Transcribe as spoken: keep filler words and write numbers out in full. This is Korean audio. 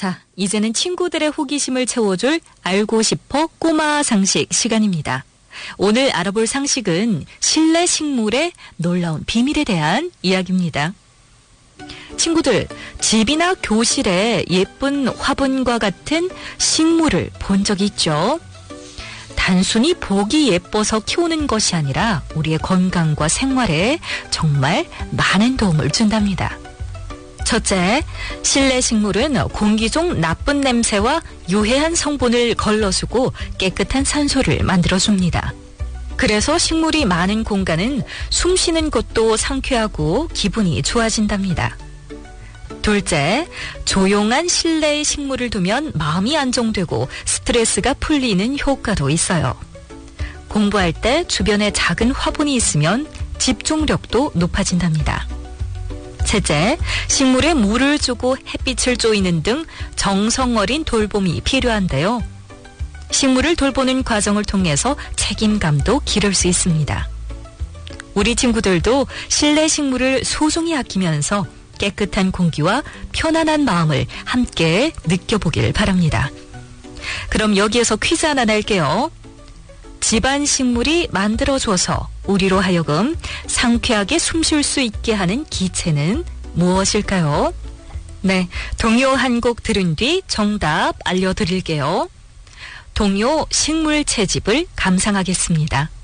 자, 이제는 친구들의 호기심을 채워줄 알고 싶어 꼬마 상식 시간입니다. 오늘 알아볼 상식은 실내 식물의 놀라운 비밀에 대한 이야기입니다. 친구들, 집이나 교실에 예쁜 화분과 같은 식물을 본 적이 있죠? 단순히 보기 예뻐서 키우는 것이 아니라 우리의 건강과 생활에 정말 많은 도움을 준답니다. 첫째, 실내 식물은 공기 중 나쁜 냄새와 유해한 성분을 걸러주고 깨끗한 산소를 만들어줍니다. 그래서 식물이 많은 공간은 숨 쉬는 것도 상쾌하고 기분이 좋아진답니다. 둘째, 조용한 실내에 식물을 두면 마음이 안정되고 스트레스가 풀리는 효과도 있어요. 공부할 때 주변에 작은 화분이 있으면 집중력도 높아진답니다. 셋째, 식물에 물을 주고 햇빛을 쬐이는 등 정성 어린 돌봄이 필요한데요. 식물을 돌보는 과정을 통해서 책임감도 기를 수 있습니다. 우리 친구들도 실내 식물을 소중히 아끼면서 깨끗한 공기와 편안한 마음을 함께 느껴보길 바랍니다. 그럼 여기에서 퀴즈 하나 낼게요. 집안 식물이 만들어줘서 우리로 하여금 상쾌하게 숨 쉴 수 있게 하는 기체는 무엇일까요? 네, 동요 한 곡 들은 뒤 정답 알려드릴게요. 동요 식물 채집을 감상하겠습니다.